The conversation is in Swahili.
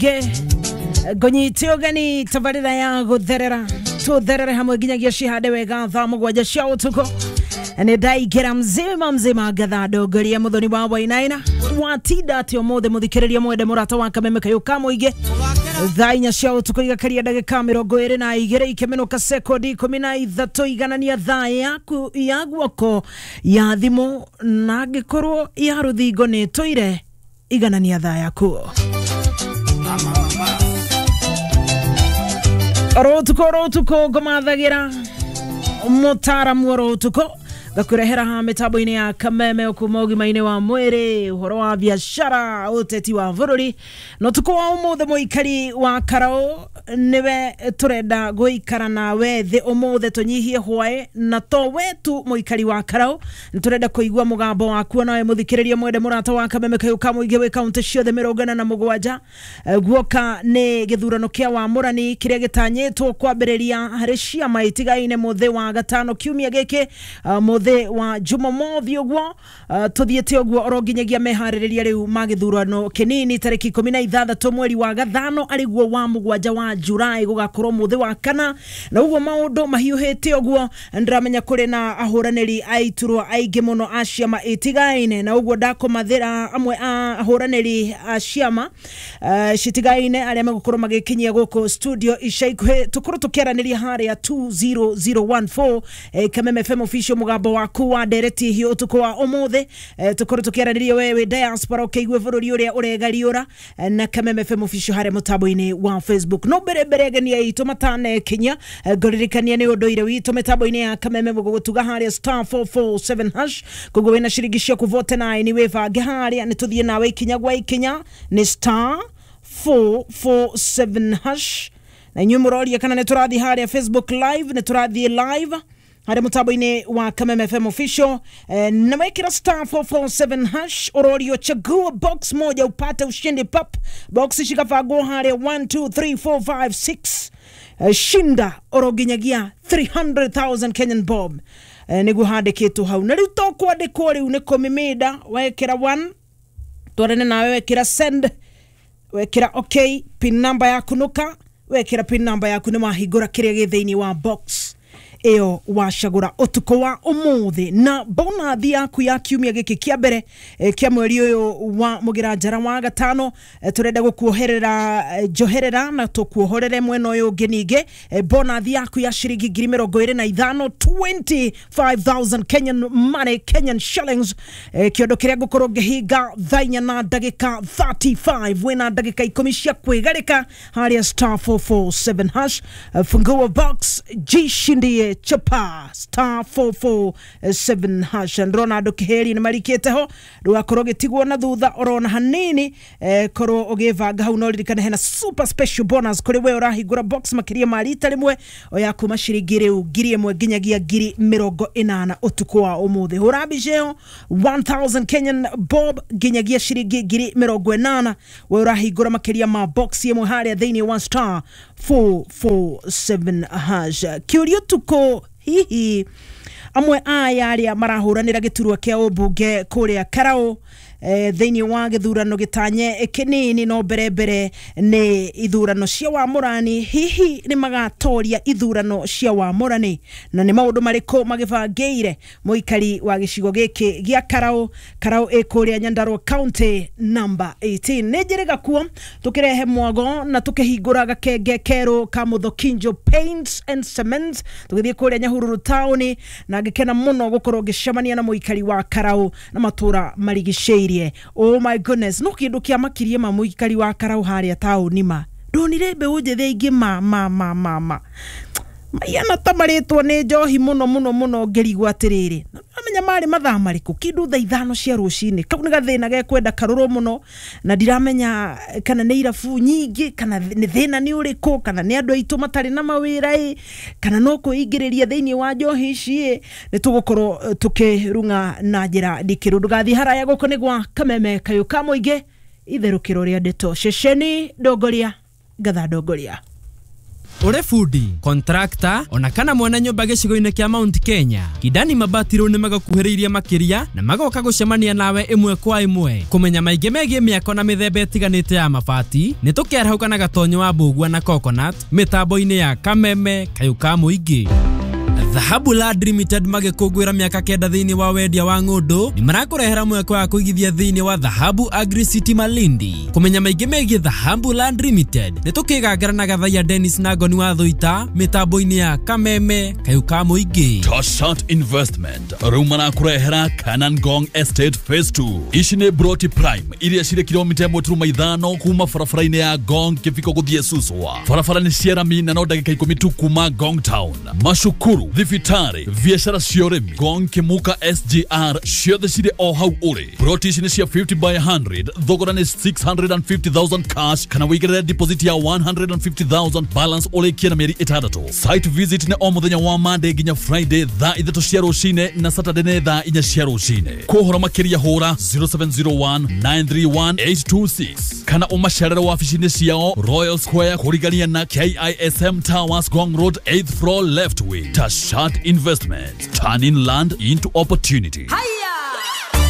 ge gonyitio gani tabarira ya gutherera tutherere hamwe ginyagia cihande wega thaa mugwanja cia utuko ne ndaigera mzima gatha ndongoria muthoni wa Wainaina watinda ati omothe muthikiriria mwende murata wa Kameme Kayuka muige thaa inya cia utuko igakaria ndagika 22 ikemenuka sekondi 13 iganania thaa yaku ya guoko ya thimu na gikorwo ya ruthingo ni toire iganania thaa yaku Rotuko gomathagira mutaramu rotuko gakurehera ha mitambo-ini ya Kameme okuma ugima-ini wa mwiri uhoro wa biashara uteti wa bururi no tuko wa umuthe muikari wa Karao niwe turenda guikara nawe thi umuthe tunyihie hwae na to wetu muikari wa Karao turenda kuigua mugambo waku nawe muthikiriria mwende murata wa Kameme Kayuka muige we county ciothe 47 guoka ni githurano kia wa murani kiria gitanyitwo kwambiriria hari ciama itigaine muthe wa gatano kiumia giki the wa Jumamothi ogwo tuthiete ogwo oronginyagia mehaririria riu magithurano kinini tariki 16 mweri wa gathano ariguo wa mugwanja wa Julai gugakorwo muthe wa kana na uguo maundu mahiuhete ogwo ndramenya kuri na ahuraniri aiturwo aingi muno aciama itigaine na uguo ndakomathira amwe ahuraniri aciama citigaine aria megukorwo magikinyia guko studio ishaikwe tukuru tukiaraniria haria 20014 Kameme FM official mugambo waku wa dereti hiyo tukwa omothe tukoro tukiaraniria wewe diaspora ukiigwe bururi uria uregariura na Kameme FM official hare mutambo-ini wa Facebook no beregenia itu matane Kenya goririkania ni unduire witu mitambo-ini ya Kameme gugutuga haria star 447 hash kugo wena shirigishia kuvote na ni wevange haria ni tuthie nawe ikinya gwa ikinya ni star 447 hash na nyumurori kana ne turathi haria Facebook live ne turathi live hare mutambo-ini wa Kameme FM official na wekira star 447 hash ororio chagua box moja upate ushindi pap box shikafago hare 1 2 3 4 5 6 shinda oroginyagia 300,000 Kenyan bob nigu hande kitu hau na riu to kwandikwo riu ni komimida wekira 1 twarene nawe wekira send wekira okay pin number yaku nuka wekira pin number yaku ni mahigura kiria githiini wa box eo washagura utuko wa umuthi na bonathi yaku ya kiumia giki kia mbere kia mweri uyu wa mugira njara wa gatano turenda gukuoherera joherera na tukuohorere mwena uyu nginige bonathi yaku ya shiringi 25 25,000 Kenyan money Kenyan shillings kiondo kiria gukorwo gihinga thainya na ndagika 35 wena ndagika 10 cia kwigarika haria star 447 hash funguo box jishindie chapa star 447 hash Ronaldo Kiheri ni marikete ho rugakorwo gitigwo na thutha orona hanini korwo ugivanga hau no ririkane hena super special bonus kuri we urahigura box makiria marita rimwe oya kuma shiringi riu ngiri imwe ginyagia ngiri 80 utuko wa umuthi hurabijeo 1000 Kenyan bob ginyagia shiringi ngiri 80 we urahigura makiria ma box imwe haria thiini wa star 447 hash kiurio tuko hihi amwe ayaria marahuranira giturwa kia ubunge kuria Karao thiini wa githurano gitanye kinini no mbere ni ithurano cia wa murani hihi ni magatoria ithurano cia wa murani na ni maundu mariko magibangeire muikari wa gicigo giki gia Karao ekuria Nyandarua county number 18 nejeriga kuo tukirehe mwago na tukihingura gakenge kero ka Muthokinjo Paints and Cements tukithie kuria Nyahururu town na gikena muno gukorwo gicemania na muikari wa Karao na matura marigiceirie oh my goodness no kindu kia makirie ma muikari wa Karao haria tauni ma ndonire mbe unjethe ingi ma mayana tamaritwo ni njohi muno ngerigwa atiriri amenya mari mathaa mariku kindu thaa 5 cia rucini kau ni gathina ge kwenda karuro muno na ndiramenya kana ni irafu nyingi kana ni thina ni uriku kana ni andu aitu matari na mawira kana no kuingiriria thiini wa njohi ici ni tugukorwo tukirunga na njira ndikirundu gathi haraya guko ni gwa Kameme Kayuka muige itherukiro ria ndeto ceceni ndongoria gatha ndongoria ure fundi, contractor, ona kana mwana nyumba gicigo-ini kia Mount Kenya. Kidani Mabati ru nimagakuhiriirie makiria na magoka gucemania nawe imwe kwa imwe. Kumenya maingi megie miako na mithemba itiganite ya mabati, nitukiarahauka na gatonyo wa Mbugua na Coconut, mitambo-ini ya Kameme, Kayuka Muingi. Dhahabu Land Limited magikungwira miaka kenda thiini wa wendia wa ng'undu ni marakurehera mweke wa kuigithia thiini wa Dhahabu Agri City Malindi. Kumenya maingi megie Dhahabu Land Limited nitukigangara na Gathaiya Dennis na Ngoni wa Thuita, mitambo-ini ya Kameme, Kayuka Muingi. Toshat Investment riu marakurehera Kanangong Estate Phase 2. Ici ni Broti Prime iria cire kilomita 1.5 kuma barabara-ini ya Ngong kifiko guthie Suswa. Barabara ni Sierami na no ndagika 10 tu kuma Ngong Town. Mashukuru Thibitari, biashara cia urimi, Ngong Kimuka SGR, ciothe cire o hau uri. Broti ici ni cia 50 by 100, thogora ni 650,000 cash, kana wigirire deposit ya 150,000 balance ulikia na mieri 6. Site visit ni o muthenya wa Monday nginya Friday, thaa 3 cia rucine na Saturday ni thaa 4 cia rucine. Kuhura makiria hura 0701-931-826, kana umacerere wabici-ini ciao Royal Square kurigania na KISM Towers, Ngong Road, 8th floor left wing. Toshat Investments, turning land into opportunity.